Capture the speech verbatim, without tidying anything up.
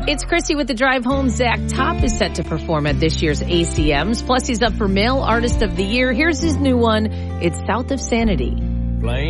It's Chrissy with the Drive Home. Zach Top is set to perform at this year's A C Ms. Plus, he's up for Male Artist of the Year. Here's his new one. It's South of Sanity.